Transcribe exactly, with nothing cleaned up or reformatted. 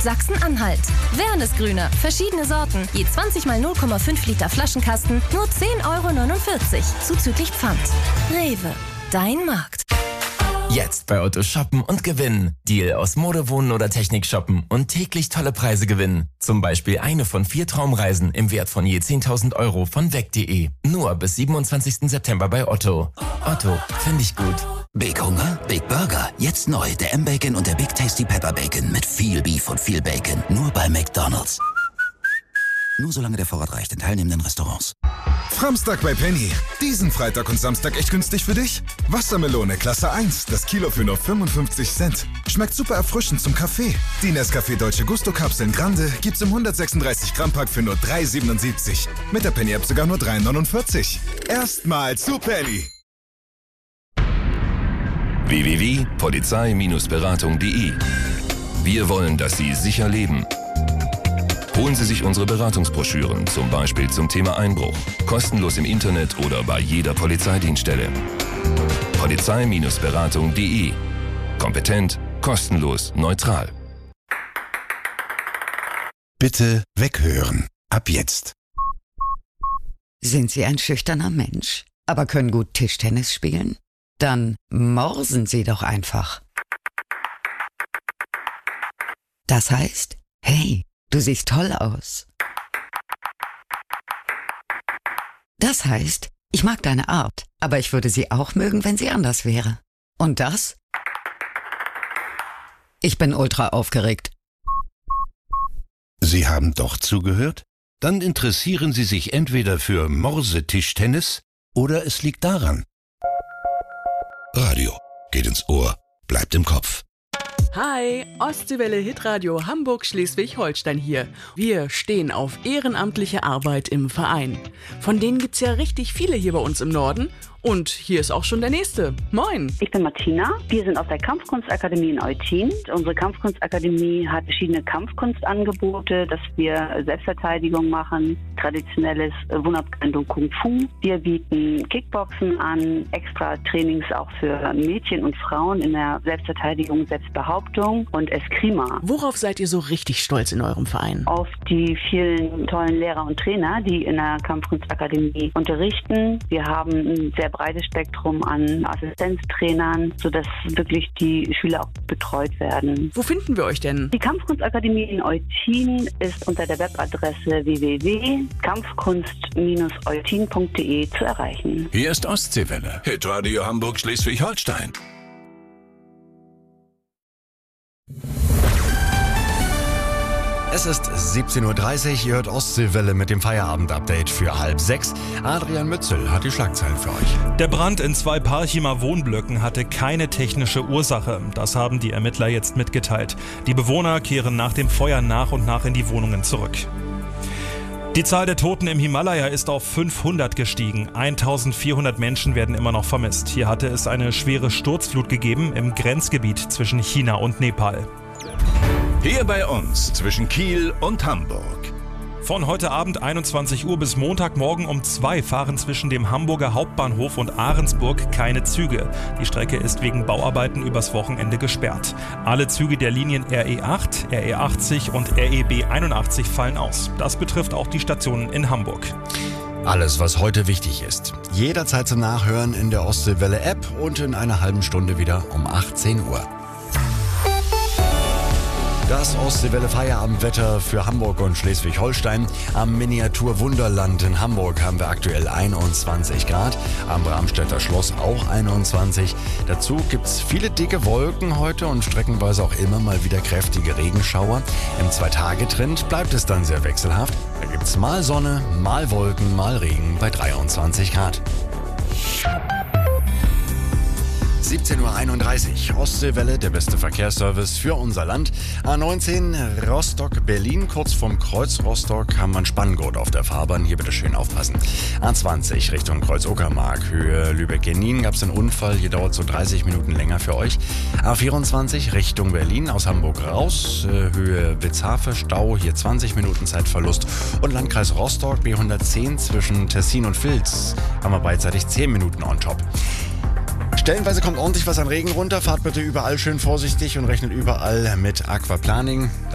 Sachsen-Anhalt. Wernesgrüner, verschiedene Sorten, je zwanzig mal null Komma fünf Liter Flaschenkasten, nur zehn Euro neunundvierzig, zuzüglich Pfand. Rewe, dein Markt. Jetzt bei Otto shoppen und gewinnen. Deal aus Mode, Wohnen oder Technik shoppen und täglich tolle Preise gewinnen. Zum Beispiel eine von vier Traumreisen im Wert von je zehntausend Euro von weg punkt de. Nur bis siebenundzwanzigsten September bei Otto. Otto, finde ich gut. Big Hunger? Big Burger. Jetzt neu, der M-Bacon und der Big Tasty Pepper Bacon mit viel Beef und viel Bacon. Nur bei McDonald's. Nur solange der Vorrat reicht in teilnehmenden Restaurants. Framstag bei Penny. Diesen Freitag und Samstag echt günstig für dich? Wassermelone Klasse eins, das Kilo für nur fünfundfünfzig Cent. Schmeckt super erfrischend zum Kaffee. Die Nescafé Dolce Gusto Kapseln Grande gibt's im hundertsechsunddreißig Gramm Pack für nur drei siebenundsiebzig. Mit der Penny App sogar nur drei neunundvierzig. Erstmal zu Penny. w w w punkt polizei Bindestrich beratung punkt de. Wir wollen, dass Sie sicher leben. Holen Sie sich unsere Beratungsbroschüren, zum Beispiel zum Thema Einbruch. Kostenlos im Internet oder bei jeder Polizeidienststelle. polizei Bindestrich beratung punkt de. Kompetent, kostenlos, neutral. Bitte weghören. Ab jetzt. Sind Sie ein schüchterner Mensch, aber können gut Tischtennis spielen? Dann morsen Sie doch einfach. Das heißt, hey, du siehst toll aus. Das heißt, ich mag deine Art, aber ich würde sie auch mögen, wenn sie anders wäre. Und das? Ich bin ultra aufgeregt. Sie haben doch zugehört? Dann interessieren Sie sich entweder für Morsetischtennis oder es liegt daran. Radio geht ins Ohr, bleibt im Kopf. Hi, Ostseewelle Hitradio Hamburg-Schleswig-Holstein hier. Wir stehen auf ehrenamtliche Arbeit im Verein. Von denen gibt's ja richtig viele hier bei uns im Norden. Und hier ist auch schon der nächste. Moin. Ich bin Martina. Wir sind aus der Kampfkunstakademie in Eutin. Unsere Kampfkunstakademie hat verschiedene Kampfkunstangebote, dass wir Selbstverteidigung machen, traditionelles Wunderkendo Kung Fu. Wir bieten Kickboxen an, extra Trainings auch für Mädchen und Frauen in der Selbstverteidigung, Selbstbehauptung und Eskrima. Worauf seid ihr so richtig stolz in eurem Verein? Auf die vielen tollen Lehrer und Trainer, die in der Kampfkunstakademie unterrichten. Wir haben ein sehr breites Spektrum an Assistenztrainern, sodass wirklich die Schüler auch betreut werden. Wo finden wir euch denn? Die Kampfkunstakademie in Eutin ist unter der Webadresse w w w punkt kampfkunst Bindestrich eutin punkt de zu erreichen. Hier ist Ostseewelle. Hitradio Hamburg-Schleswig-Holstein. Es ist siebzehn Uhr dreißig, ihr hört Ostseewelle mit dem Feierabend-Update für halb sechs. Adrian Mützel hat die Schlagzeilen für euch. Der Brand in zwei Parchimer Wohnblöcken hatte keine technische Ursache. Das haben die Ermittler jetzt mitgeteilt. Die Bewohner kehren nach dem Feuer nach und nach in die Wohnungen zurück. Die Zahl der Toten im Himalaya ist auf fünfhundert gestiegen. eintausendvierhundert Menschen werden immer noch vermisst. Hier hatte es eine schwere Sturzflut gegeben im Grenzgebiet zwischen China und Nepal. Hier bei uns zwischen Kiel und Hamburg. Von heute Abend einundzwanzig Uhr bis Montagmorgen um zwei fahren zwischen dem Hamburger Hauptbahnhof und Ahrensburg keine Züge. Die Strecke ist wegen Bauarbeiten übers Wochenende gesperrt. Alle Züge der Linien R E acht, R E achtzig und R E B einundachtzig fallen aus. Das betrifft auch die Stationen in Hamburg. Alles, was heute wichtig ist. Jederzeit zum Nachhören in der Ostseewelle-App und in einer halben Stunde wieder um achtzehn Uhr. Das Ostseewelle-Feierabendwetter für Hamburg und Schleswig-Holstein. Am Miniatur-Wunderland in Hamburg haben wir aktuell einundzwanzig Grad. Am Bramstädter Schloss auch einundzwanzig. Dazu gibt's viele dicke Wolken heute und streckenweise auch immer mal wieder kräftige Regenschauer. Im Zwei-Tage-Trend bleibt es dann sehr wechselhaft. Da gibt's mal Sonne, mal Wolken, mal Regen bei dreiundzwanzig Grad. siebzehn Uhr einunddreißig, Ostseewelle, der beste Verkehrsservice für unser Land. A neunzehn Rostock-Berlin, kurz vorm Kreuz Rostock haben wir einen Spanngurt auf der Fahrbahn. Hier bitte schön aufpassen. A zwanzig Richtung Kreuz Uckermark, Höhe Lübeck-Genin gab es einen Unfall. Hier dauert so dreißig Minuten länger für euch. A vierundzwanzig Richtung Berlin, aus Hamburg raus, Höhe Witzhafe, Stau, hier zwanzig Minuten Zeitverlust. Und Landkreis Rostock, B hundertzehn zwischen Tessin und Vils, haben wir beidseitig zehn Minuten on top. Stellenweise kommt ordentlich was an Regen runter. Fahrt bitte überall schön vorsichtig und rechnet überall mit Aquaplaning.